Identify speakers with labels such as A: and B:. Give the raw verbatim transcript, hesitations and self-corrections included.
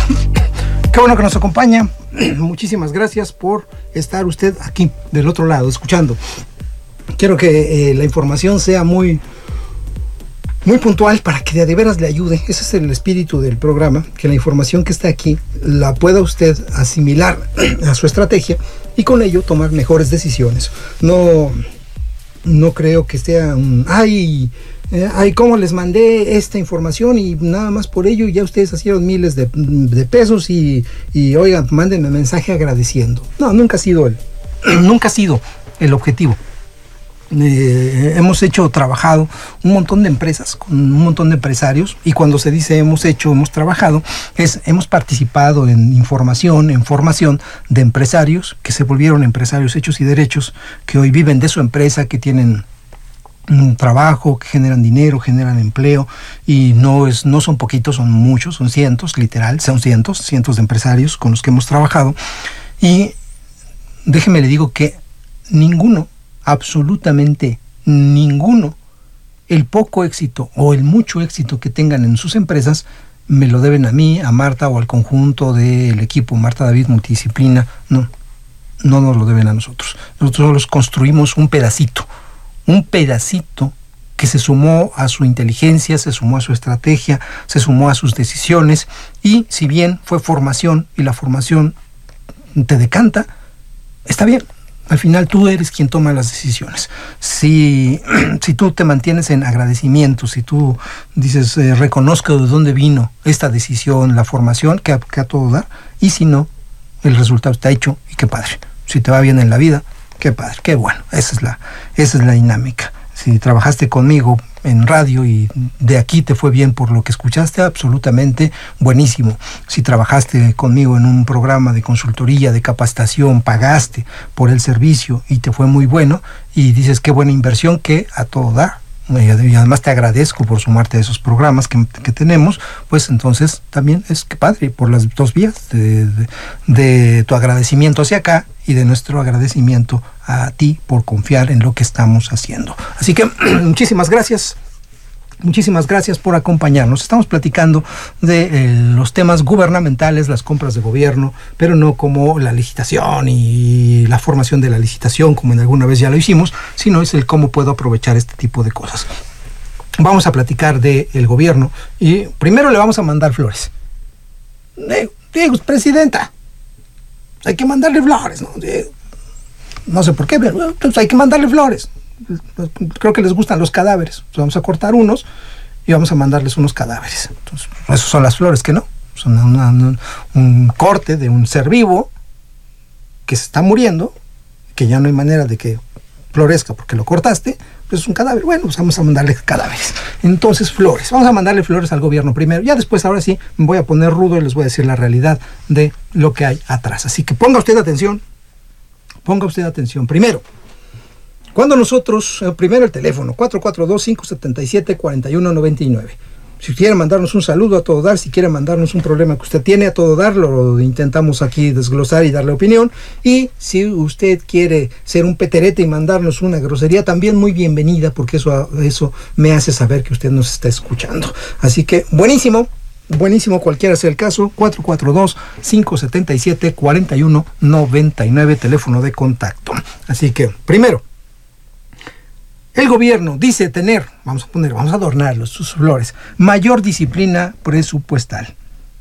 A: Qué bueno que nos acompaña. Muchísimas gracias por estar usted aquí del otro lado, escuchando. Quiero que eh, la información sea muy, muy puntual para que de veras le ayude. Ese es el espíritu del programa, que la información que está aquí la pueda usted asimilar a su estrategia y con ello tomar mejores decisiones. No, no creo que sea un... ¡Ay! Eh, ay, cómo les mandé esta información y nada más por ello ya ustedes hicieron miles de, de pesos y, y oigan, mándenme mensaje agradeciendo. No, nunca ha sido el, nunca ha sido el objetivo. Eh, hemos hecho, trabajado un montón de empresas, con un montón de empresarios, y cuando se dice hemos hecho, hemos trabajado, es hemos participado en información, en formación de empresarios que se volvieron empresarios hechos y derechos, que hoy viven de su empresa, que tienen un trabajo, que generan dinero, generan empleo, y no es no son poquitos, son muchos, son cientos, literal, son cientos, cientos de empresarios con los que hemos trabajado, y déjeme le digo que ninguno, absolutamente ninguno, el poco éxito o el mucho éxito que tengan en sus empresas, me lo deben a mí, a Marta o al conjunto del equipo Marta David Multidisciplina. No, no nos lo deben a nosotros. Nosotros solo construimos un pedacito, un pedacito que se sumó a su inteligencia, se sumó a su estrategia, se sumó a sus decisiones, y si bien fue formación y la formación te decanta, está bien. Al final tú eres quien toma las decisiones. Si, si tú te mantienes en agradecimiento, si tú dices, eh, reconozco de dónde vino esta decisión, la formación, que a, que a todo dar, y si no, el resultado está hecho y qué padre. Si te va bien en la vida, qué padre, qué bueno. Esa es la, esa es la dinámica. Si trabajaste conmigo en radio y de aquí te fue bien por lo que escuchaste, absolutamente buenísimo. Si trabajaste conmigo en un programa de consultoría, de capacitación, pagaste por el servicio y te fue muy bueno, y dices qué buena inversión, que a todo dar, y además te agradezco por sumarte a esos programas que, que tenemos, pues entonces también es que padre, por las dos vías de, de, de tu agradecimiento hacia acá y de nuestro agradecimiento a ti por confiar en lo que estamos haciendo. Así que muchísimas gracias. Muchísimas gracias por acompañarnos. Estamos platicando de eh, los temas gubernamentales, las compras de gobierno, pero no como la licitación y la formación de la licitación, como en alguna vez ya lo hicimos, sino es el cómo puedo aprovechar este tipo de cosas. Vamos a platicar del gobierno y primero le vamos a mandar flores. Eh, Diego, presidenta, hay que mandarle flores, ¿no? Eh, no sé por qué, pero pues hay que mandarle flores. Creo que les gustan los cadáveres. Entonces vamos a cortar unos y vamos a mandarles unos cadáveres. Entonces, esas son las flores, que no. Son una, una, un corte de un ser vivo que se está muriendo, que ya no hay manera de que florezca porque lo cortaste, pues es un cadáver. Bueno, pues vamos a mandarle cadáveres. Entonces, flores. Vamos a mandarle flores al gobierno primero. Ya después, ahora sí, me voy a poner rudo y les voy a decir la realidad de lo que hay atrás. Así que ponga usted atención. Ponga usted atención. Primero, cuando nosotros, eh, primero el teléfono, cuatro cuatro dos, cinco siete siete, cuatro uno nueve nueve. Si quiere mandarnos un saludo, a todo dar. Si quiere mandarnos un problema que usted tiene, a todo dar, lo intentamos aquí desglosar y darle opinión. Y si usted quiere ser un peterete y mandarnos una grosería, también muy bienvenida, porque eso, eso me hace saber que usted nos está escuchando. Así que, buenísimo. Buenísimo, cualquiera sea el caso, cuatro cuatro dos, cinco siete siete, cuatro uno nueve nueve, teléfono de contacto. Así que, primero, el gobierno dice tener, vamos a poner, vamos a adornarlos, sus flores, mayor disciplina presupuestal.